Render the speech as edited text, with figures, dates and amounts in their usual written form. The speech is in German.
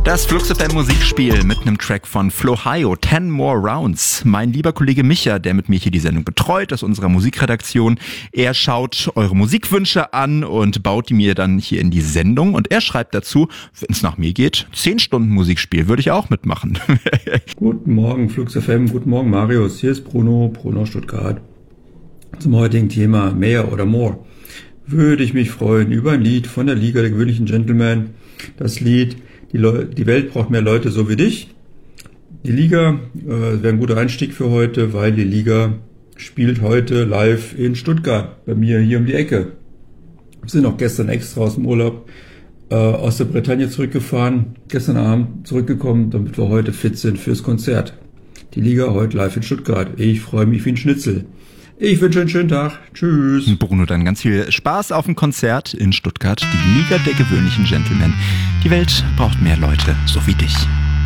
Das Flux FM Musikspiel mit einem Track von Flohio, 10 More Rounds. Mein lieber Kollege Micha, der mit mir hier die Sendung betreut aus unserer Musikredaktion, er schaut eure Musikwünsche an und baut die mir dann hier in die Sendung. Und er schreibt dazu, wenn es nach mir geht, 10 Stunden Musikspiel würde ich auch mitmachen. Guten Morgen Flux FM, guten Morgen Marius, hier ist Bruno Stuttgart. Zum heutigen Thema Mehr oder More würde ich mich freuen über ein Lied von der Liga der gewöhnlichen Gentlemen. Das Lied Die Welt braucht mehr Leute so wie dich. Die Liga wäre ein guter Einstieg für heute, weil die Liga spielt heute live in Stuttgart, bei mir hier um die Ecke. Wir sind auch gestern extra aus dem Urlaub aus der Bretagne zurückgefahren, gestern Abend zurückgekommen, damit wir heute fit sind fürs Konzert. Die Liga heute live in Stuttgart. Ich freue mich wie ein Schnitzel. Ich wünsche einen schönen Tag. Tschüss. Bruno, dann ganz viel Spaß auf dem Konzert in Stuttgart. Die Liga der gewöhnlichen Gentlemen. Die Welt braucht mehr Leute, so wie dich.